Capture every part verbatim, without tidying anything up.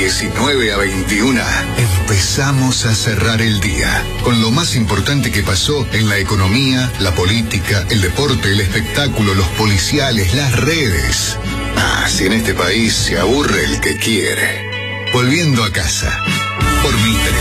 diecinueve a veintiuna, empezamos a cerrar el día con lo más importante que pasó en la economía, la política, el deporte, el espectáculo, los policiales, las redes. Ah, si en este país se aburre el que quiere. Volviendo a casa, por Mitre.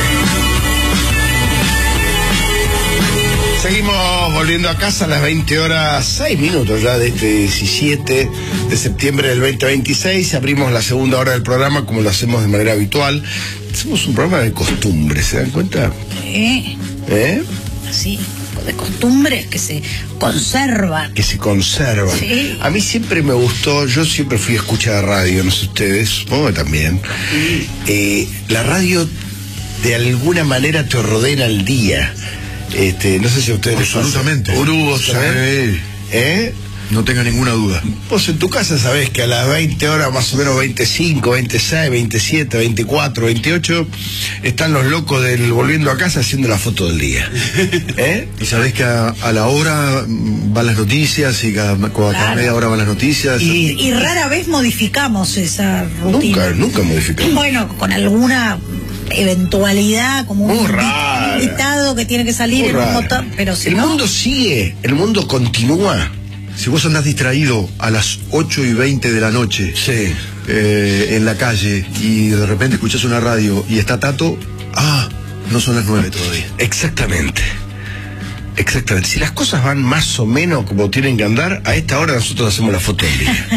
Seguimos volviendo a casa a las veinte horas, seis minutos ya de este diecisiete de septiembre del veinte veintiséis. Abrimos la segunda hora del programa como lo hacemos de manera habitual. Hacemos un programa de costumbres, ¿se dan cuenta? Sí. ¿Eh? Sí, de costumbres que se conservan. Que se conservan. Sí. A mí siempre me gustó, yo siempre fui a escuchar radio, no sé ustedes, supongo que también. Sí. Eh, la radio de alguna manera te ordena el día. Este, no sé si a ustedes absolutamente. Uruguay, ¿sabes? ¿Eh? No tenga ninguna duda. Vos en tu casa sabés que a las veinte horas, más o menos veinticinco, veintiséis, veintisiete, veinticuatro, veintiocho, están los locos del Volviendo a Casa haciendo la foto del día. ¿Eh? Y sabés que a, a la hora van las noticias y cada, cada Claro. media hora van las noticias. Y, y rara vez modificamos esa rutina. Nunca, nunca modificamos. Bueno, con alguna eventualidad, como un Muy invi- rara. invitado que tiene que salir Muy en un rara. motor, pero si el no, mundo sigue, el mundo continúa. Si vos andás distraído a las ocho y veinte de la noche Sí. eh, en la calle y de repente escuchás una radio y está Tato, ah, no son las nueve todavía. Exactamente. Exactamente. Si las cosas van más o menos como tienen que andar, a esta hora nosotros hacemos la foto del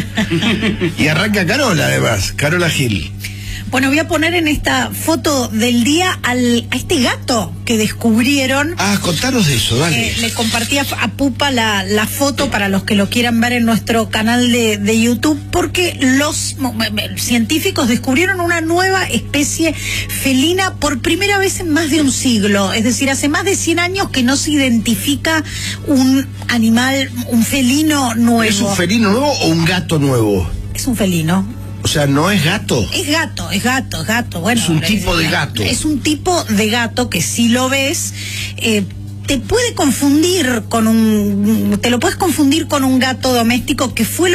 día. Y arranca Carola, además, Carola Gil. bueno, voy a poner en esta foto del día al, a este gato que descubrieron. Ah, contanos de eso, dale. Eh, le compartí a, a Pupa la, la foto para los que lo quieran ver en nuestro canal de, de YouTube, porque los científicos descubrieron una nueva especie felina por primera vez en más de un siglo. Es decir, hace más de cien años que no se identifica un animal, un felino nuevo. ¿Es un felino nuevo o un gato nuevo? Es un felino. O sea, no es gato. Es gato, es gato, es gato. Bueno, Es un tipo de gato. Es un tipo de gato que si lo ves, eh, te puede confundir con un, te lo puedes confundir con un gato doméstico, que fue lo